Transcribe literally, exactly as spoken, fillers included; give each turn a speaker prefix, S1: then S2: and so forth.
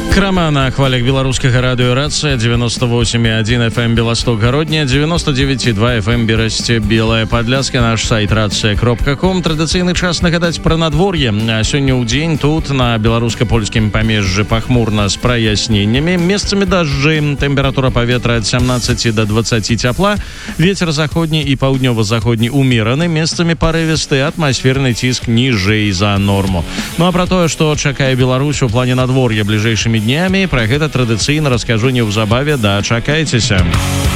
S1: Крама на хвалях беларускага радыё «Рацыя», девяносто восемь и один эф эм Белосток Городня, девяносто девять и два эф эм Берасце Белая Подляска, наш сайт рация кропка ком. Традыцыйны час нагадаць пра надвор'е. А сёння ў дзень тут на беларуска-польскім памежжы пахмурна з праясненнямі, месцамі дажджы, тэмпература паветра ад семнадцати до двадцати цяпла, ветер заходні і паўднёва-заходні умераны, месцамі парывісты, атмасферны ціск ніжэй за норму. Ну а пра тое, што чакае Беларусь у плане надвор'я бліжэйшымі днямі, пра гэта традыцыйна раскажу неўзабаве, дачакайцеся.